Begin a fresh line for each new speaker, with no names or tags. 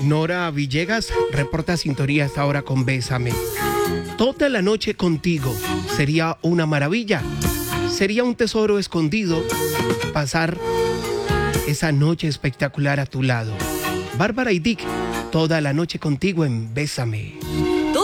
Nora Villegas reporta sintonía hasta ahora con Bésame. Toda la noche contigo sería una maravilla. Sería un tesoro escondido pasar esa noche espectacular a tu lado. Bárbara y Dick, toda la noche contigo en Bésame.